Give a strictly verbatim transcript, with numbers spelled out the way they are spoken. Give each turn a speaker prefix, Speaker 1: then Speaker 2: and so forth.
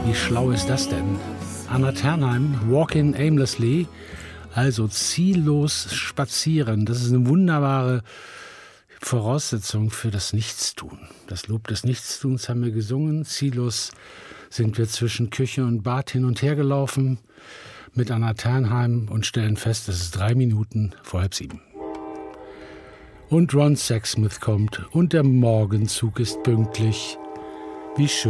Speaker 1: Wie schlau ist das denn? Anna Ternheim, Walking Aimlessly, also ziellos spazieren. Das ist eine wunderbare Voraussetzung für das Nichtstun. Das Lob des Nichtstuns haben wir gesungen. Ziellos sind wir zwischen Küche und Bad hin und her gelaufen mit Anna Ternheim und stellen fest, es ist drei Minuten vor halb sieben. Und Ron Sexsmith kommt und der Morgenzug ist pünktlich. Wie schön.